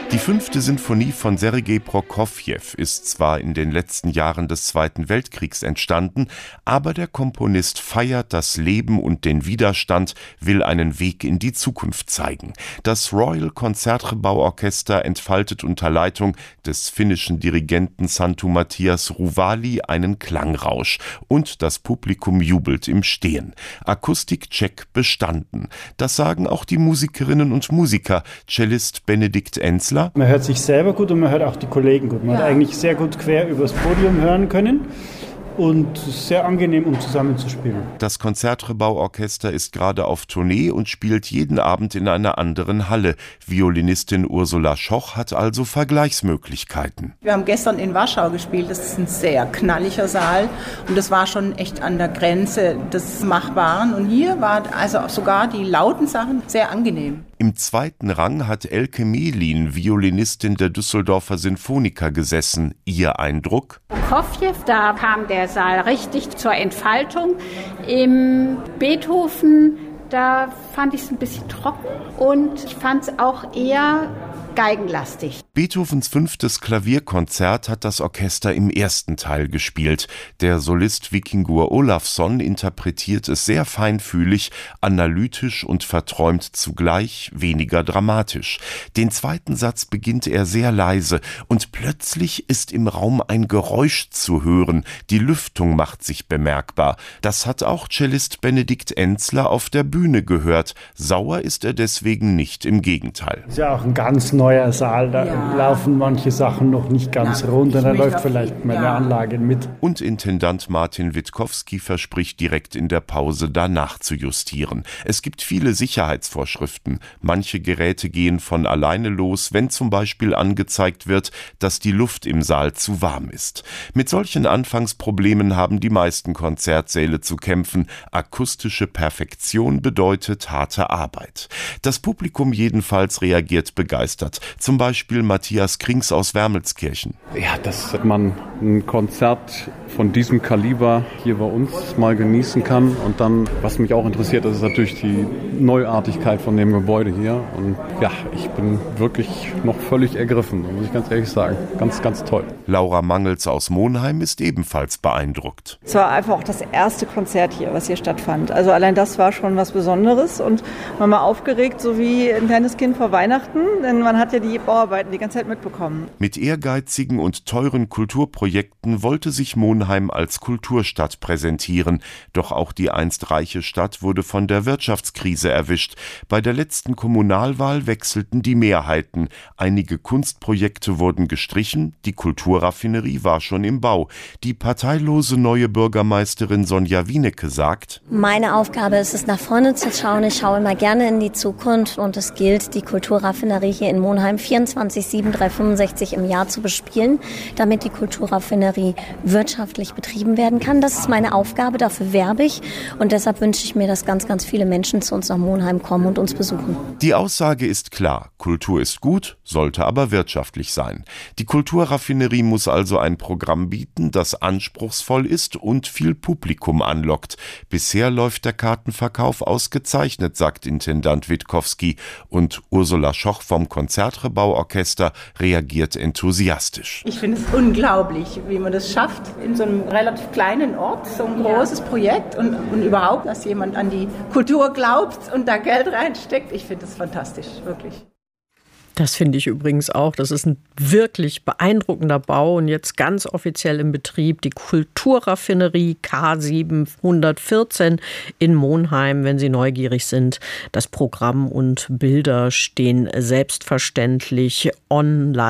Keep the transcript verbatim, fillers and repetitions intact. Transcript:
Die fünfte Sinfonie von Sergei Prokofjew ist zwar in den letzten Jahren des Zweiten Weltkriegs entstanden, aber der Komponist feiert das Leben und den Widerstand, will einen Weg in die Zukunft zeigen. Das Royal Concertgebouw-Orchester entfaltet unter Leitung des finnischen Dirigenten Santtu Matthias Ruvali einen Klangrausch und das Publikum jubelt im Stehen. Akustikcheck bestanden. Das sagen auch die Musikerinnen und Musiker. Cellist Benedikt Enzler: Man hört sich selber gut und man hört auch die Kollegen gut. Man ja. hat eigentlich sehr gut quer übers Podium hören können und sehr angenehm, um zusammenzuspielen. Das Concertgebouw-Orchester ist gerade auf Tournee und spielt jeden Abend in einer anderen Halle. Violinistin Ursula Schoch hat also Vergleichsmöglichkeiten. Wir haben gestern in Warschau gespielt. Das ist ein sehr knalliger Saal und das war schon echt an der Grenze des Machbaren. Und hier war also sogar die lauten Sachen sehr angenehm. Im zweiten Rang hat Elke Melin, Violinistin der Düsseldorfer Sinfoniker, gesessen. Ihr Eindruck? Prokofjew, da kam der Saal richtig zur Entfaltung. Im Beethoven, da fand ich es ein bisschen trocken und ich fand es auch eher geigenlastig. Beethovens fünftes Klavierkonzert hat das Orchester im ersten Teil gespielt. Der Solist Víkingur Ólafsson interpretiert es sehr feinfühlig, analytisch und verträumt zugleich, weniger dramatisch. Den zweiten Satz beginnt er sehr leise und plötzlich ist im Raum ein Geräusch zu hören. Die Lüftung macht sich bemerkbar. Das hat auch Cellist Benedikt Enzler auf der Bühne gehört. Sauer ist er deswegen nicht, im Gegenteil. Das ist ja auch ein ganz neuer Saal, da ja. laufen manche Sachen noch nicht ganz ja, rund und da läuft vielleicht meine ja. Anlage mit. Und Intendant Martin Witkowski verspricht direkt in der Pause danach zu justieren. Es gibt viele Sicherheitsvorschriften. Manche Geräte gehen von alleine los, wenn zum Beispiel angezeigt wird, dass die Luft im Saal zu warm ist. Mit solchen Anfangsproblemen haben die meisten Konzertsäle zu kämpfen. Akustische Perfektion bedeutet harte Arbeit. Das Publikum jedenfalls reagiert begeistert. Zum Beispiel Matthias Krings aus Wermelskirchen. Ja, dass man ein Konzert von diesem Kaliber hier bei uns mal genießen kann. Und dann, was mich auch interessiert, das ist natürlich die Neuartigkeit von dem Gebäude hier. Und ja, ich bin wirklich noch völlig ergriffen, muss ich ganz ehrlich sagen. Ganz, ganz toll. Laura Mangels aus Monheim ist ebenfalls beeindruckt. Es war einfach auch das erste Konzert hier, was hier stattfand. Also allein das war schon was Besonderes und man war aufgeregt, so wie ein kleines Kind vor Weihnachten, denn man hat ja die Bauarbeiten die ganze Zeit mitbekommen. Mit ehrgeizigen und teuren Kulturprojekten wollte sich Monheim als Kulturstadt präsentieren. Doch auch die einst reiche Stadt wurde von der Wirtschaftskrise erwischt. Bei der letzten Kommunalwahl wechselten die Mehrheiten. Einige Kunstprojekte wurden gestrichen, die Kulturraffinerie war schon im Bau. Die parteilose neue Bürgermeisterin Sonja Wienecke sagt: Meine Aufgabe ist es, nach vorne zu schauen. Ich schaue immer gerne in die Zukunft und es gilt, die Kulturraffinerie hier in Monheim vierundzwanzig sieben dreihundertfünfundsechzig im Jahr zu bespielen, damit die Kulturraffinerie wirtschaftlich betrieben werden kann. Das ist meine Aufgabe, dafür werbe ich und deshalb wünsche ich mir, dass ganz, ganz viele Menschen zu uns nach Monheim kommen und uns besuchen. Die Aussage ist klar, Kultur ist gut, sollte aber wirtschaftlich sein. Die Kulturraffinerie muss also ein Programm bieten, das anspruchsvoll ist und viel Publikum anlockt. Bisher läuft der Kartenverkauf ausgezeichnet, sagt Intendant Witkowski, und Ursula Schoch vom Concertgebouw-Orchester reagiert enthusiastisch. Ich finde es unglaublich, wie man das schafft, in so einem relativ kleinen Ort, so ein großes Projekt und, und überhaupt, dass jemand an die Kultur glaubt und da Geld reinsteckt. Ich finde das fantastisch, wirklich. Das finde ich übrigens auch. Das ist ein wirklich beeindruckender Bau und jetzt ganz offiziell im Betrieb. Die Kulturraffinerie K siebenhundertvierzehn in Monheim. Wenn Sie neugierig sind, das Programm und Bilder stehen selbstverständlich online.